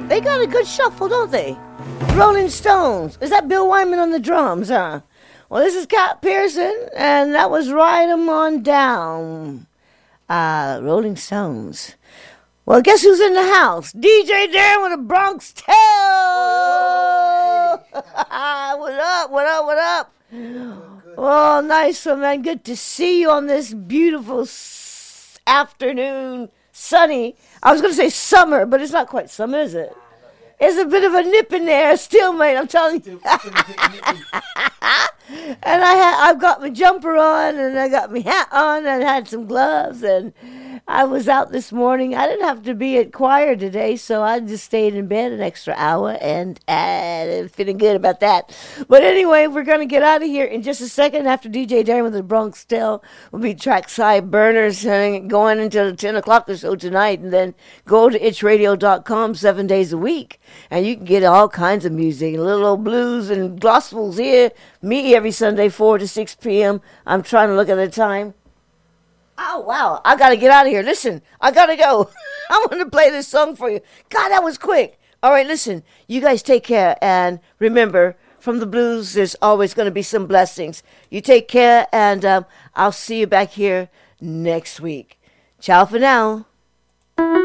They got a good shuffle, don't they? Rolling Stones. Is that Bill Wyman on the drums, huh? Well, this is Cat Pearson, and that was Ride 'Em On Down. Rolling Stones. Well, guess who's in the house? DJ Darren with a Bronx Tale. What up, what up, what up? Oh, nice one, man. Good to see you on this beautiful afternoon. Sunny. I was going to say summer, but it's not quite summer, is it? There's a bit of a nip in there still, mate, I'm telling you. And I've got my jumper on, and I got my hat on, and I had some gloves, and I was out this morning. I didn't have to be at choir today, so I just stayed in bed an extra hour, and feeling good about that. But anyway, we're going to get out of here in just a second. After DJ Darren with the Bronx Tale, we'll be Trackside Burners going until 10 o'clock or so tonight, and then go to itchradio.com 7 days a week, and you can get all kinds of music, little old blues and gospels here. Me every Sunday, 4 to 6 p.m. I'm trying to look at the time. Oh, wow. I got to get out of here. Listen, I got to go. I want to play this song for you. God, that was quick. All right, listen. You guys take care. And remember, from the blues, there's always going to be some blessings. You take care, and I'll see you back here next week. Ciao for now.